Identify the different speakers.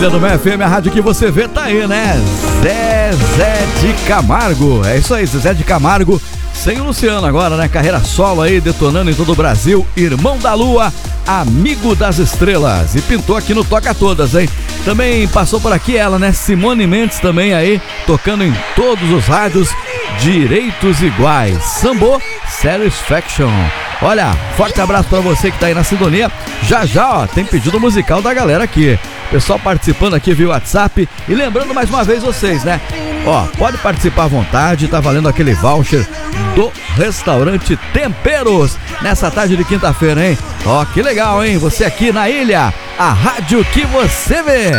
Speaker 1: Família do Mel FM, a rádio que você vê tá aí, né? Zezé de Camargo. É isso aí, Zezé de Camargo. Sem o Luciano agora, né? Carreira solo aí, detonando em todo o Brasil. Irmão da Lua, amigo das estrelas. E pintou aqui no Toca Todas, hein? Também passou por aqui ela, né? Simone Mendes também aí, tocando em todos os rádios. Direitos Iguais. Sambô, Satisfaction. Olha, forte abraço pra você que tá aí na sintonia. Já, ó, tem pedido musical da galera aqui. Pessoal participando aqui via WhatsApp. E lembrando mais uma vez vocês, né? Ó, pode participar à vontade, tá valendo aquele voucher do Restaurante Temperos nessa tarde de quinta-feira, hein? Ó, que legal, hein? Você aqui na ilha, a rádio que você vê.